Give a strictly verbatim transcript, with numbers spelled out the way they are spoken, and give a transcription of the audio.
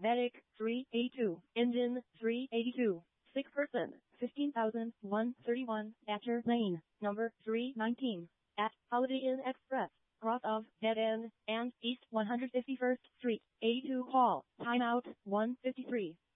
Medic three eighty-two. Engine three eighty-two. Sick person fifteen thousand one hundred thirty-one. Atcher Lane, number three nineteen. At Holiday Inn Express, cross of Dead End and East one hundred fifty-first Street. eighty-two call. Timeout one fifty-three.